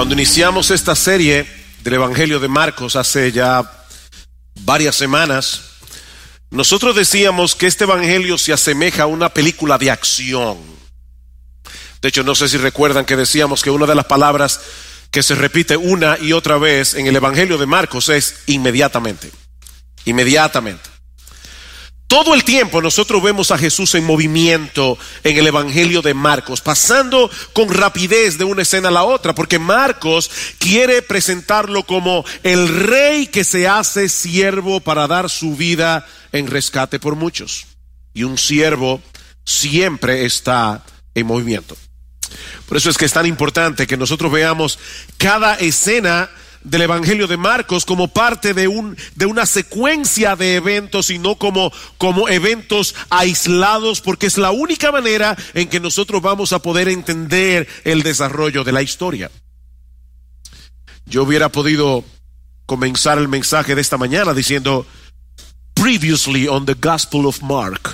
Cuando iniciamos esta serie del Evangelio de Marcos hace ya varias semanas, nosotros decíamos que este Evangelio se asemeja a una película de acción. De hecho, no sé si recuerdan que decíamos que una de las palabras que se repite una y otra vez en el Evangelio de Marcos es inmediatamente. Inmediatamente. Todo el tiempo nosotros vemos a Jesús en movimiento en el Evangelio de Marcos, pasando con rapidez de una escena a la otra, porque Marcos quiere presentarlo como el rey que se hace siervo para dar su vida en rescate por muchos. Y un siervo siempre está en movimiento. Por eso es que es tan importante que nosotros veamos cada escena del Evangelio de Marcos como parte de una secuencia de eventos y no como eventos aislados, porque es la única manera en que nosotros vamos a poder entender el desarrollo de la historia. Yo hubiera podido comenzar el mensaje de esta mañana diciendo previously on the Gospel of Mark,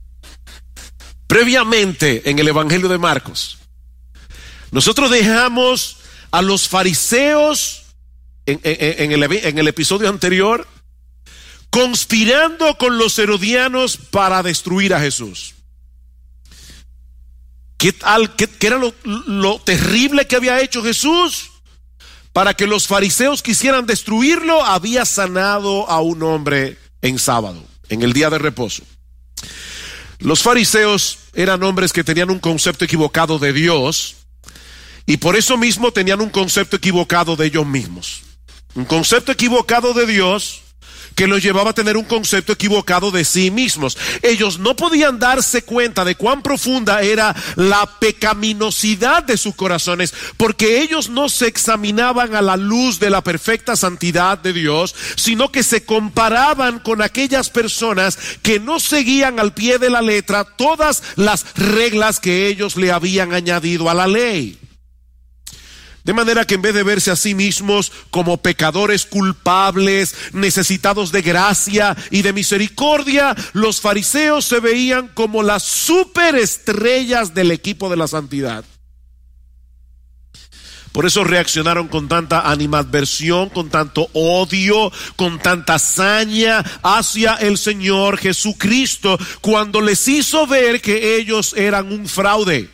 previamente en el Evangelio de Marcos. Nosotros dejamos a los fariseos en el episodio anterior conspirando con los herodianos para destruir a Jesús. ¿Qué era lo terrible que había hecho Jesús? Para que los fariseos quisieran destruirlo, había sanado a un hombre en sábado, en el día de reposo. Los fariseos eran hombres que tenían un concepto equivocado de Dios, y por eso mismo tenían un concepto equivocado de ellos mismos. Un concepto equivocado de Dios que los llevaba a tener un concepto equivocado de sí mismos. Ellos no podían darse cuenta de cuán profunda era la pecaminosidad de sus corazones, porque ellos no se examinaban a la luz de la perfecta santidad de Dios, sino que se comparaban con aquellas personas que no seguían al pie de la letra todas las reglas que ellos le habían añadido a la ley. De manera que en vez de verse a sí mismos como pecadores culpables, necesitados de gracia y de misericordia, los fariseos se veían como las superestrellas del equipo de la santidad. Por eso reaccionaron con tanta animadversión, con tanto odio, con tanta saña hacia el Señor Jesucristo, cuando les hizo ver que ellos eran un fraude,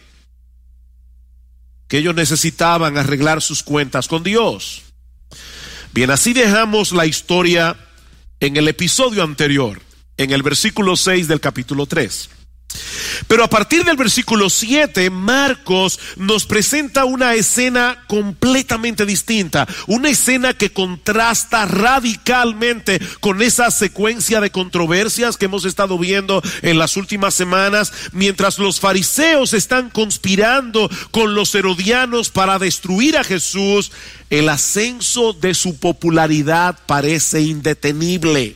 que ellos necesitaban arreglar sus cuentas con Dios. Bien, así dejamos la historia en el episodio anterior, en el versículo 6 del capítulo 3. Pero a partir del versículo 7, Marcos nos presenta una escena completamente distinta, una escena que contrasta radicalmente con esa secuencia de controversias que hemos estado viendo en las últimas semanas, mientras los fariseos están conspirando con los herodianos para destruir a Jesús. El ascenso de su popularidad parece indetenible.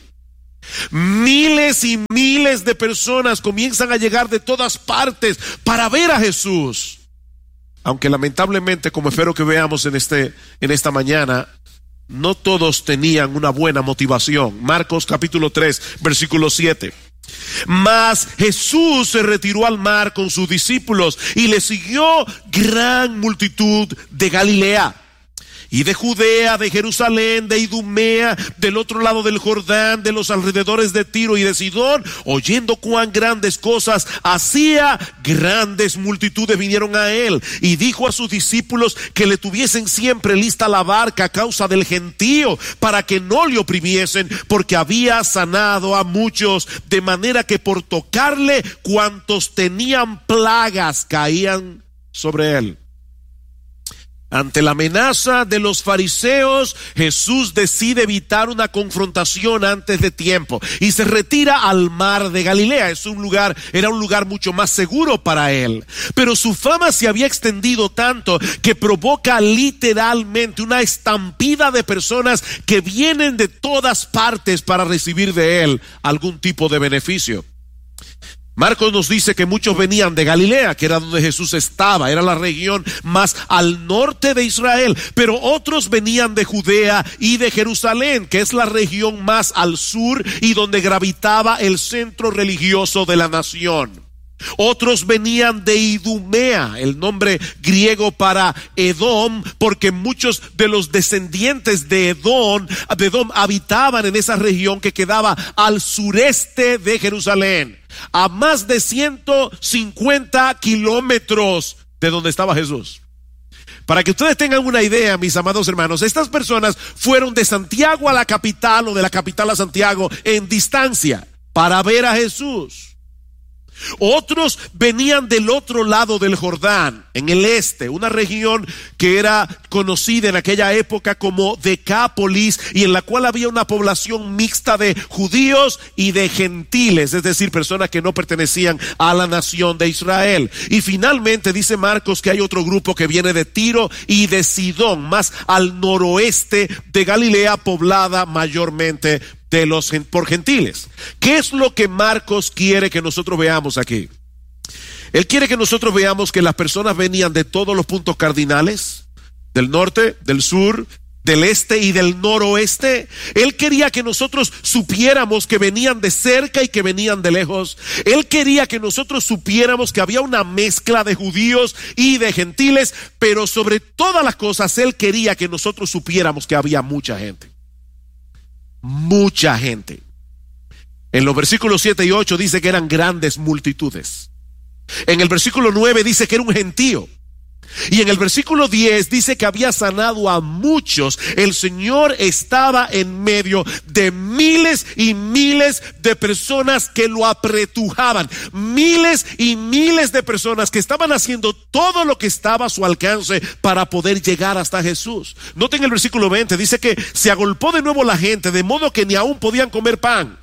Miles y miles de personas comienzan a llegar de todas partes para ver a Jesús. Aunque lamentablemente, como espero que veamos en esta mañana, no todos tenían una buena motivación. Marcos capítulo 3, versículo 7. Mas Jesús se retiró al mar con sus discípulos y le siguió gran multitud de Galilea y de Judea, de Jerusalén, de Idumea, del otro lado del Jordán, de los alrededores de Tiro y de Sidón. Oyendo cuán grandes cosas hacía, grandes multitudes vinieron a él, y dijo a sus discípulos que le tuviesen siempre lista la barca a causa del gentío, para que no le oprimiesen, porque había sanado a muchos, de manera que por tocarle cuantos tenían plagas caían sobre él. Ante la amenaza de los fariseos, Jesús decide evitar una confrontación antes de tiempo y se retira al mar de Galilea. Era un lugar mucho más seguro para él. Pero su fama se había extendido tanto que provoca literalmente una estampida de personas que vienen de todas partes para recibir de él algún tipo de beneficio. Marcos nos dice que muchos venían de Galilea, que era donde Jesús estaba, era la región más al norte de Israel, pero otros venían de Judea y de Jerusalén, que es la región más al sur y donde gravitaba el centro religioso de la nación. Otros venían de Idumea, el nombre griego para Edom, porque muchos de los descendientes de Edom habitaban en esa región que quedaba al sureste de Jerusalén, a más de 150 kilómetros de donde estaba Jesús. Para que ustedes tengan una idea, mis amados hermanos, estas personas fueron de Santiago a la capital o de la capital a Santiago en distancia para ver a Jesús. Otros venían del otro lado del Jordán, en el este, una región que era conocida en aquella época como Decápolis, y en la cual había una población mixta de judíos y de gentiles, es decir, personas que no pertenecían a la nación de Israel. Y finalmente dice Marcos que hay otro grupo que viene de Tiro y de Sidón, más al noroeste de Galilea, poblada mayormente por gentiles. ¿Qué es lo que Marcos quiere que nosotros veamos aquí? Él quiere que nosotros veamos que las personas venían de todos los puntos cardinales, del norte, del sur, del este y del noroeste. Él quería que nosotros supiéramos que venían de cerca y que venían de lejos. Él quería que nosotros supiéramos que había una mezcla de judíos y de gentiles, pero sobre todas las cosas Él quería que nosotros supiéramos que había mucha gente. Mucha gente. En los versículos 7 y 8 dice que eran grandes multitudes. En el versículo 9 dice que era un gentío. Y en el versículo 10 dice que había sanado a muchos. El Señor estaba en medio de miles y miles de personas que lo apretujaban. Miles y miles de personas que estaban haciendo todo lo que estaba a su alcance para poder llegar hasta Jesús. Noten el versículo 20, dice que se agolpó de nuevo la gente, de modo que ni aún podían comer pan.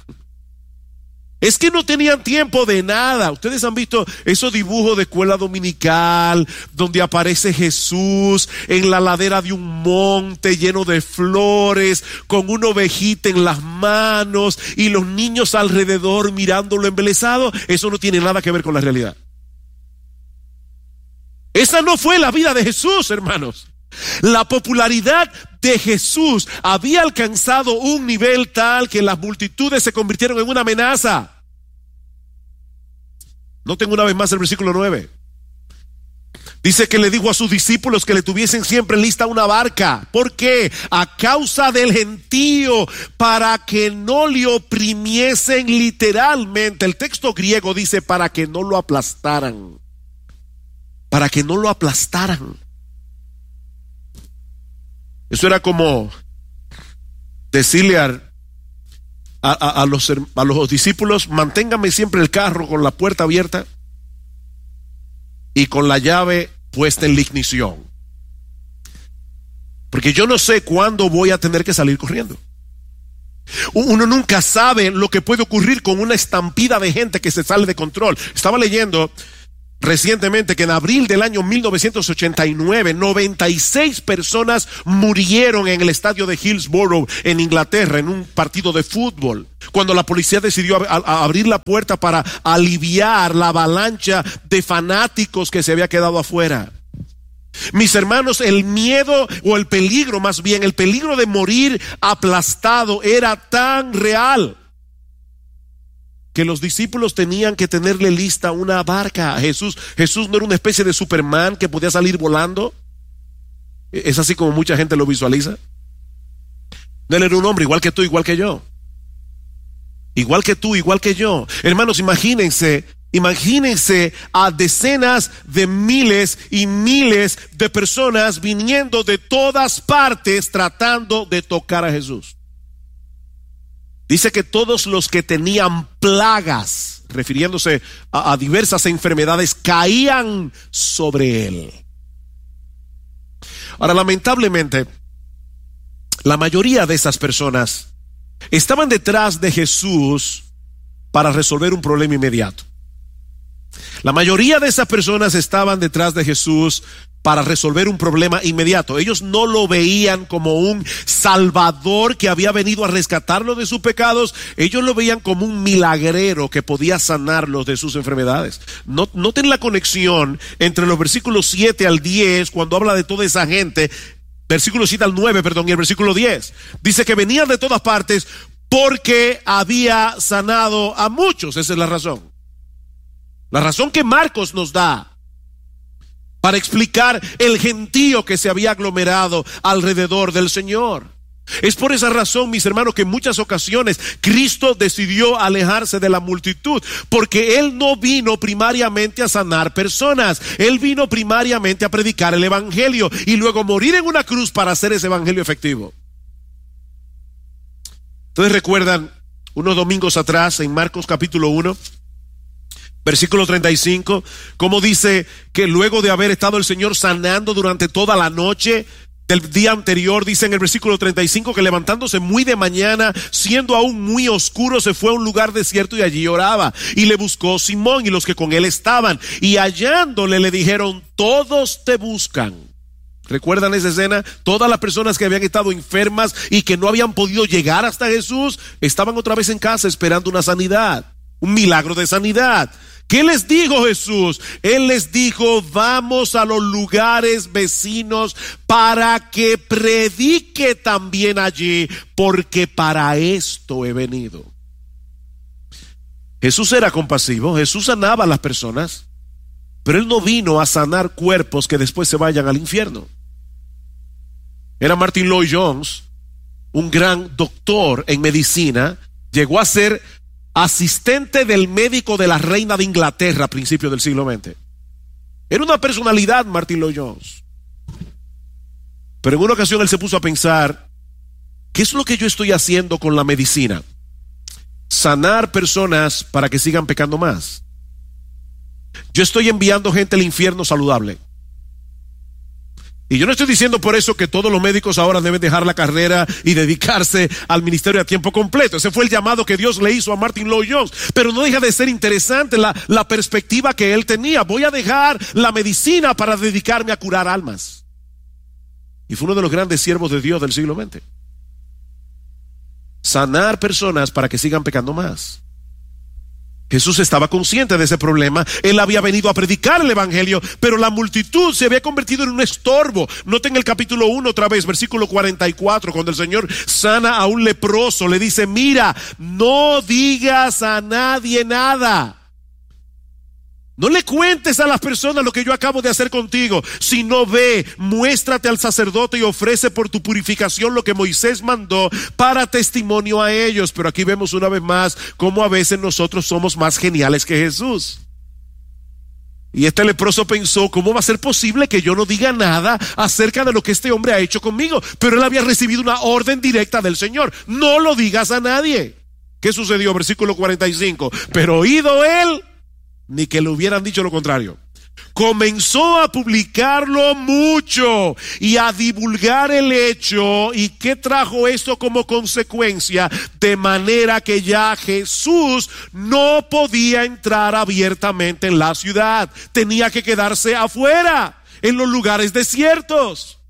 Es que no tenían tiempo de nada. Ustedes han visto esos dibujos de escuela dominical donde aparece Jesús en la ladera de un monte lleno de flores, con una ovejita en las manos y los niños alrededor mirándolo embelesado. Eso no tiene nada que ver con la realidad. Esa no fue la vida de Jesús, hermanos. La popularidad de Jesús había alcanzado un nivel tal que las multitudes se convirtieron en una amenaza. Noten una vez más el versículo 9. Dice que le dijo a sus discípulos que le tuviesen siempre lista una barca. ¿Por qué? A causa del gentío, para que no le oprimiesen literalmente. El texto griego dice para que no lo aplastaran. Para que no lo aplastaran. Eso era como decirle a los discípulos: manténgame siempre el carro con la puerta abierta y con la llave puesta en la ignición, porque yo no sé cuándo voy a tener que salir corriendo. Uno nunca sabe lo que puede ocurrir con una estampida de gente que se sale de control. Estaba leyendo recientemente que en abril del año 1989, 96 personas murieron en el estadio de Hillsborough en Inglaterra en un partido de fútbol, cuando la policía decidió abrir la puerta para aliviar la avalancha de fanáticos que se había quedado afuera. Mis hermanos, el miedo o el peligro, más bien el peligro de morir aplastado era tan real que los discípulos tenían que tenerle lista una barca a Jesús. Jesús no era una especie de Superman que podía salir volando. Es así como mucha gente lo visualiza. No, él era un hombre igual que tú, igual que yo. Igual que tú, igual que yo. Hermanos, imagínense a decenas de miles y miles de personas viniendo de todas partes tratando de tocar a Jesús. Dice que todos los que tenían plagas, refiriéndose a diversas enfermedades, caían sobre él. Ahora, lamentablemente, la mayoría de esas personas estaban detrás de Jesús para resolver un problema inmediato. La mayoría de esas personas estaban detrás de Jesús para resolver un problema inmediato. Ellos no lo veían como un salvador que había venido a rescatarlos de sus pecados. Ellos lo veían como un milagrero que podía sanarlos de sus enfermedades. Noten la conexión entre los versículos 7 al 10 cuando habla de toda esa gente. Versículo 7 al 9, y el versículo 10 dice que venían de todas partes porque había sanado a muchos. Esa es la razón. La razón que Marcos nos da para explicar el gentío que se había aglomerado alrededor del Señor. Es por esa razón, mis hermanos, que en muchas ocasiones Cristo decidió alejarse de la multitud, porque Él no vino primariamente a sanar personas. Él vino primariamente a predicar el evangelio y luego morir en una cruz para hacer ese evangelio efectivo. Ustedes recuerdan unos domingos atrás en Marcos capítulo 1, versículo 35, como dice que luego de haber estado el Señor sanando durante toda la noche del día anterior, dice en el versículo 35 que levantándose muy de mañana, siendo aún muy oscuro, se fue a un lugar desierto y allí oraba. Y le buscó Simón y los que con él estaban, y hallándole le dijeron: todos te buscan. ¿Recuerdan esa escena? Todas las personas que habían estado enfermas y que no habían podido llegar hasta Jesús, estaban otra vez en casa esperando una sanidad, un milagro de sanidad. ¿Qué les dijo Jesús? Él les dijo: vamos a los lugares vecinos para que predique también allí, porque para esto he venido. Jesús era compasivo, Jesús sanaba a las personas, pero Él no vino a sanar cuerpos que después se vayan al infierno. Era Martin Lloyd Jones, un gran doctor en medicina, llegó a ser asistente del médico de la reina de Inglaterra a principios del siglo XX. Era una personalidad Martin Lloyd Jones. Pero en una ocasión él se puso a pensar: ¿qué es lo que yo estoy haciendo con la medicina? Sanar personas para que sigan pecando más. Yo estoy enviando gente al infierno saludable. Y yo no estoy diciendo por eso que todos los médicos ahora deben dejar la carrera y dedicarse al ministerio a tiempo completo. Ese fue el llamado que Dios le hizo a Martin Lloyd Jones. Pero no deja de ser interesante la perspectiva que él tenía. Voy a dejar la medicina para dedicarme a curar almas. Y fue uno de los grandes siervos de Dios del siglo XX. Sanar personas para que sigan pecando más. Jesús estaba consciente de ese problema. Él había venido a predicar el evangelio, pero la multitud se había convertido en un estorbo. Noten el capítulo 1 otra vez, versículo 44, cuando el Señor sana a un leproso, le dice: mira, no digas a nadie nada. No le cuentes a las personas lo que yo acabo de hacer contigo, sino ve, muéstrate al sacerdote y ofrece por tu purificación lo que Moisés mandó para testimonio a ellos. Pero aquí vemos una vez más cómo a veces nosotros somos más geniales que Jesús. Y este leproso pensó: ¿cómo va a ser posible que yo no diga nada acerca de lo que este hombre ha hecho conmigo? Pero él había recibido una orden directa del Señor: no lo digas a nadie. ¿Qué sucedió? Versículo 45. Pero oído él, ni que le hubieran dicho lo contrario, comenzó a publicarlo mucho y a divulgar el hecho. ¿Y qué trajo esto como consecuencia? De manera que ya Jesús no podía entrar abiertamente en la ciudad, tenía que quedarse afuera, en los lugares desiertos.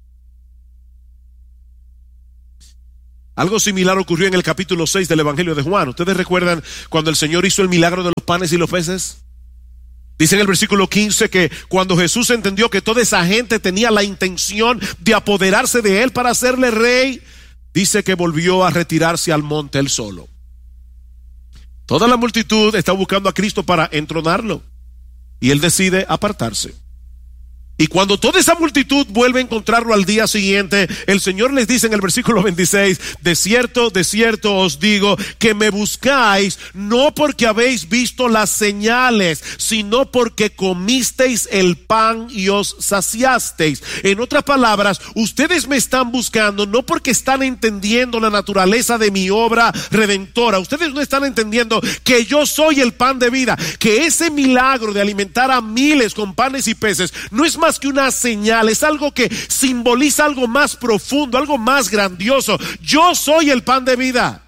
Algo similar ocurrió en el capítulo 6 del Evangelio de Juan. ¿Ustedes recuerdan cuando el Señor hizo el milagro de los panes y los peces? Dice en el versículo 15 que cuando Jesús entendió que toda esa gente tenía la intención de apoderarse de él para hacerle rey, dice que volvió a retirarse al monte él solo. Toda la multitud está buscando a Cristo para entronarlo y él decide apartarse. Y cuando toda esa multitud vuelve a encontrarlo al día siguiente, el Señor les dice en el versículo 26: de cierto os digo que me buscáis no porque habéis visto las señales, sino porque comisteis el pan y os saciasteis. En otras palabras, ustedes me están buscando no porque están entendiendo la naturaleza de mi obra redentora. Ustedes no están entendiendo que yo soy el pan de vida, que ese milagro de alimentar a miles con panes y peces no es más que una señal, es algo que simboliza algo más profundo, algo más grandioso. Yo soy el pan de vida.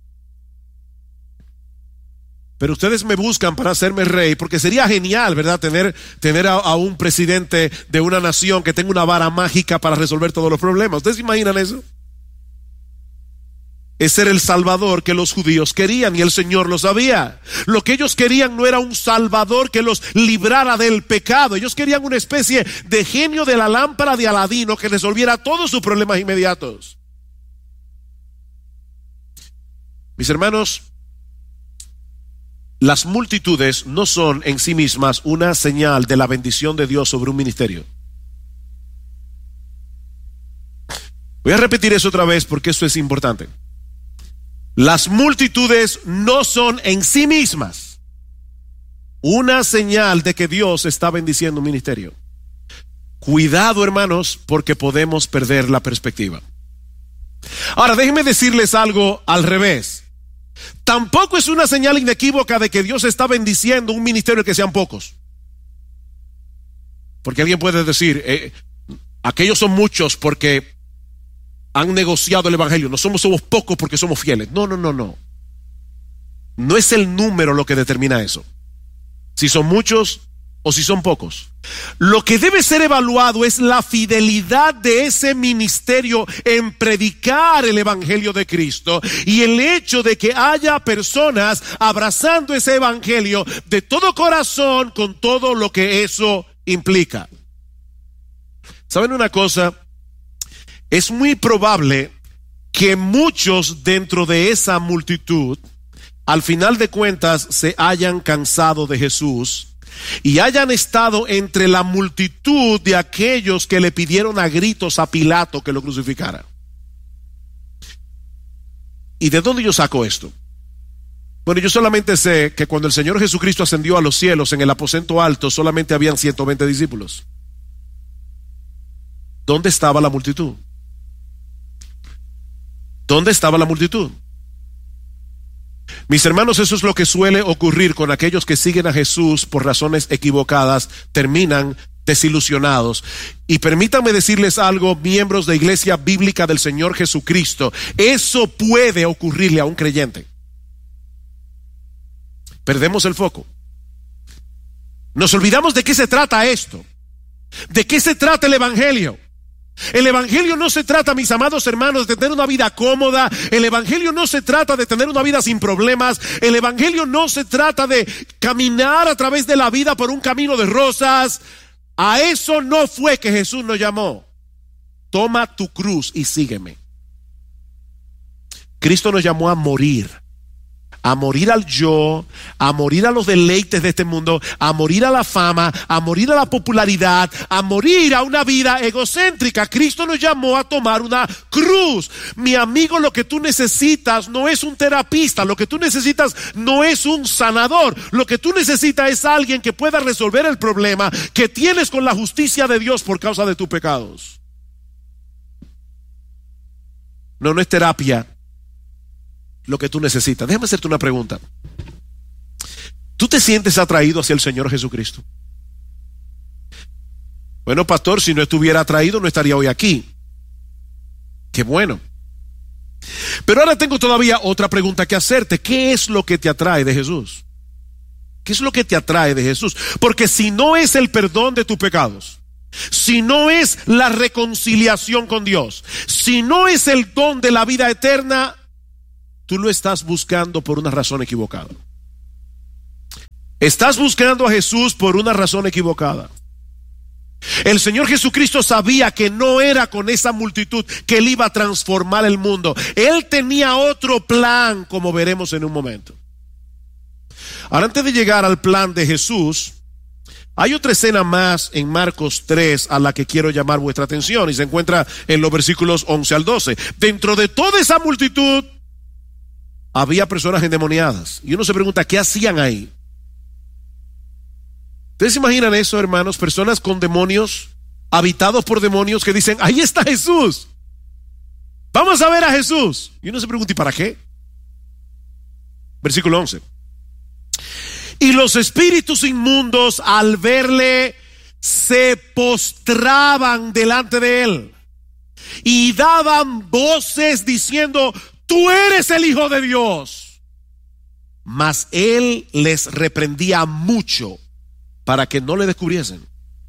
Pero ustedes me buscan para hacerme rey, porque sería genial, ¿verdad? Tener a un presidente de una nación que tenga una vara mágica para resolver todos los problemas. ¿Ustedes se imaginan eso? Ese era el Salvador que los judíos querían y el Señor lo sabía. Lo que ellos querían no era un Salvador que los librara del pecado. Ellos querían una especie de genio de la lámpara de Aladino que resolviera todos sus problemas inmediatos. Mis hermanos, las multitudes no son en sí mismas una señal de la bendición de Dios sobre un ministerio. Voy a repetir eso otra vez porque esto es importante. Las multitudes no son en sí mismas una señal de que Dios está bendiciendo un ministerio. Cuidado, hermanos, porque podemos perder la perspectiva. Ahora, déjenme decirles algo al revés. Tampoco es una señal inequívoca de que Dios está bendiciendo un ministerio que sean pocos. Porque alguien puede decir, aquellos son muchos porque han negociado el evangelio. No somos pocos porque somos fieles. No. No es el número lo que determina eso. Si son muchos o si son pocos. Lo que debe ser evaluado es la fidelidad de ese ministerio en predicar el evangelio de Cristo y el hecho de que haya personas abrazando ese evangelio de todo corazón con todo lo que eso implica. ¿Saben una cosa? Es muy probable que muchos dentro de esa multitud, al final de cuentas, se hayan cansado de Jesús y hayan estado entre la multitud de aquellos que le pidieron a gritos a Pilato que lo crucificara. ¿Y de dónde yo saco esto? Bueno, yo solamente sé que cuando el Señor Jesucristo ascendió a los cielos, en el aposento alto solamente habían 120 discípulos. ¿Dónde estaba la multitud? ¿Dónde estaba la multitud? Mis hermanos, eso es lo que suele ocurrir con aquellos que siguen a Jesús por razones equivocadas, terminan desilusionados. Y permítanme decirles algo, miembros de Iglesia Bíblica del Señor Jesucristo, eso puede ocurrirle a un creyente. Perdemos el foco. Nos olvidamos de qué se trata esto, de qué se trata el evangelio. El evangelio no se trata, mis amados hermanos, de tener una vida cómoda. El evangelio no se trata de tener una vida sin problemas. El evangelio no se trata de caminar a través de la vida por un camino de rosas. A eso no fue que Jesús nos llamó. Toma tu cruz y sígueme. Cristo nos llamó a morir al yo, a morir a los deleites de este mundo, a morir a la fama, a morir a la popularidad, a morir a una vida egocéntrica. Cristo nos llamó a tomar una cruz. Mi amigo, lo que tú necesitas no es un terapista, lo que tú necesitas no es un sanador, lo que tú necesitas es alguien que pueda resolver el problema que tienes con la justicia de Dios por causa de tus pecados. No es terapia lo que tú necesitas. Déjame hacerte una pregunta. ¿Tú te sientes atraído hacia el Señor Jesucristo? Bueno, pastor, si no estuviera atraído no estaría hoy aquí. Qué bueno. Pero ahora tengo todavía otra pregunta que hacerte. ¿Qué es lo que te atrae de Jesús? ¿Qué es lo que te atrae de Jesús? Porque si no es el perdón de tus pecados, si no es la reconciliación con Dios, si no es el don de la vida eterna, tú lo estás buscando por una razón equivocada. Estás buscando a Jesús por una razón equivocada. El Señor Jesucristo sabía que no era con esa multitud que Él iba a transformar el mundo. Él tenía otro plan, como veremos en un momento. Ahora, antes de llegar al plan de Jesús, hay otra escena más en Marcos 3 a la que quiero llamar vuestra atención, y se encuentra en los versículos 11 al 12. Dentro de toda esa multitud había personas endemoniadas. Y uno se pregunta, ¿qué hacían ahí? ¿Ustedes se imaginan eso, hermanos? Personas con demonios, habitados por demonios, que dicen, ahí está Jesús. Vamos a ver a Jesús. Y uno se pregunta, ¿y para qué? Versículo 11. Y los espíritus inmundos, al verle, se postraban delante de él y daban voces diciendo, tú eres el Hijo de Dios. Mas él les reprendía mucho para que no le descubriesen.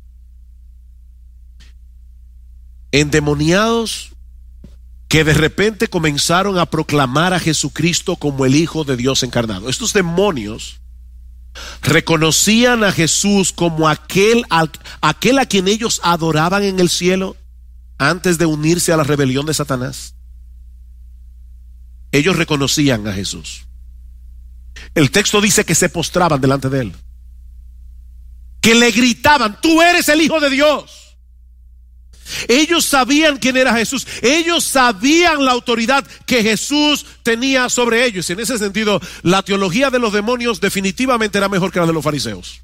Endemoniados que de repente comenzaron a proclamar a Jesucristo como el Hijo de Dios encarnado. Estos demonios reconocían a Jesús como aquel a quien ellos adoraban en el cielo antes de unirse a la rebelión de Satanás. Ellos reconocían a Jesús. El texto dice que se postraban delante de él, que le gritaban: tú eres el Hijo de Dios. Ellos sabían quién era Jesús. Ellos sabían la autoridad que Jesús tenía sobre ellos. Y en ese sentido, la teología de los demonios definitivamente era mejor que la de los fariseos.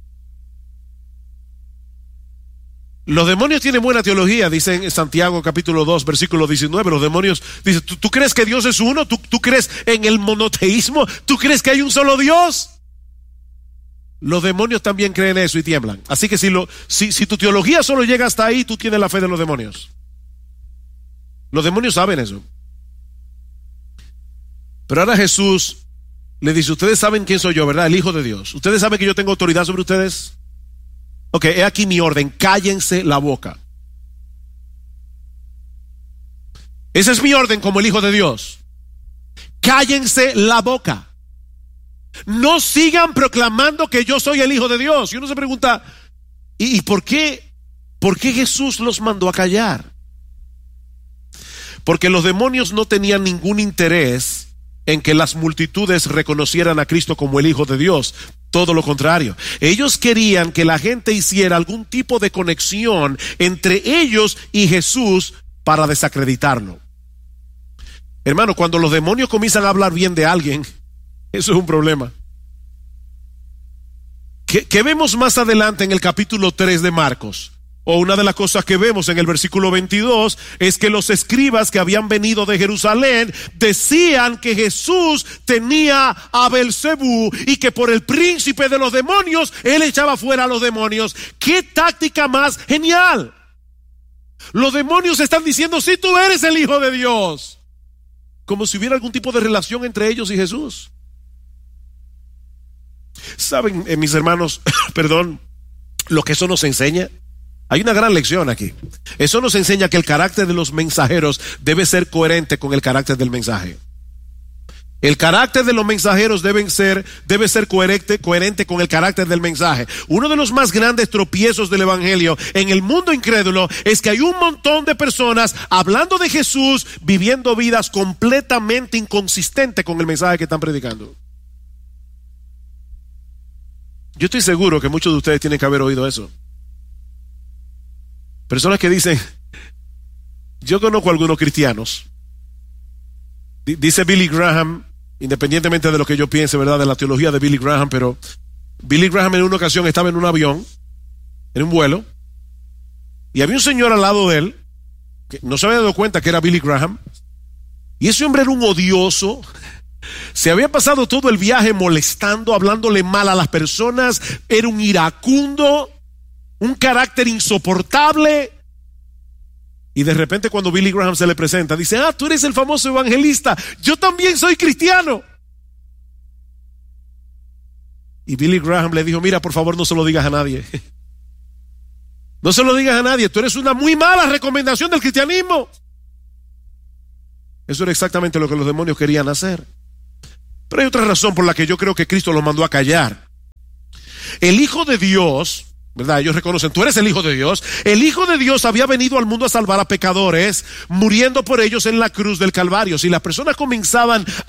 Los demonios tienen buena teología, dice en Santiago capítulo 2 versículo 19. Los demonios dicen: ¿tú crees que Dios es uno? ¿Tú crees en el monoteísmo? ¿Tú crees que hay un solo Dios? Los demonios también creen eso y tiemblan. Así que si tu teología solo llega hasta ahí, tú tienes la fe de los demonios. Los demonios saben eso. Pero ahora Jesús le dice: ustedes saben quién soy yo, ¿verdad? El Hijo de Dios. Ustedes saben que yo tengo autoridad sobre ustedes. Ok, he aquí mi orden: cállense la boca. Esa es mi orden como el Hijo de Dios. Cállense la boca. No sigan proclamando que yo soy el Hijo de Dios. Y uno se pregunta: ¿y por qué Jesús los mandó a callar? Porque los demonios no tenían ningún interés en que las multitudes reconocieran a Cristo como el Hijo de Dios. Todo lo contrario, ellos querían que la gente hiciera algún tipo de conexión entre ellos y Jesús para desacreditarlo. Hermano, cuando los demonios comienzan a hablar bien de alguien, eso es un problema. ¿Qué vemos más adelante en el capítulo 3 de Marcos? O una de las cosas que vemos en el versículo 22 es que los escribas que habían venido de Jerusalén decían que Jesús tenía a Belcebú y que por el príncipe de los demonios él echaba fuera a los demonios. ¡Qué táctica más genial! Los demonios están diciendo: sí, tú eres el Hijo de Dios, como si hubiera algún tipo de relación entre ellos y Jesús. ¿Saben, mis hermanos, perdón, lo que eso nos enseña? Hay una gran lección aquí. Eso nos enseña que el carácter de los mensajeros debe ser coherente con el carácter del mensaje. El carácter de los mensajeros debe ser coherente con el carácter del mensaje. Uno de los más grandes tropiezos del evangelio en el mundo incrédulo es que hay un montón de personas hablando de Jesús, viviendo vidas completamente inconsistentes con el mensaje que están predicando. Yo estoy seguro que muchos de ustedes tienen que haber oído eso. Personas que dicen: yo conozco a algunos cristianos. Dice Billy Graham, independientemente de lo que yo piense, ¿verdad?, de la teología de Billy Graham, pero Billy Graham en una ocasión estaba en un avión, en un vuelo, y había un señor al lado de él que no se había dado cuenta que era Billy Graham, y ese hombre era un odioso. Se había pasado todo el viaje molestando, hablándole mal a las personas. Era un iracundo, un carácter insoportable. Y de repente, cuando Billy Graham se le presenta, dice: tú eres el famoso evangelista, yo también soy cristiano. Y Billy Graham le dijo: mira, por favor, no se lo digas a nadie. No se lo digas a nadie, tú eres una muy mala recomendación del cristianismo. Eso era exactamente lo que los demonios querían hacer. Pero hay otra razón por la que yo creo que Cristo los mandó a callar. El Hijo de Dios, ¿verdad? Ellos reconocen: tú eres el Hijo de Dios. El Hijo de Dios había venido al mundo a salvar a pecadores, muriendo por ellos en la cruz del Calvario. Si las personas comenzaban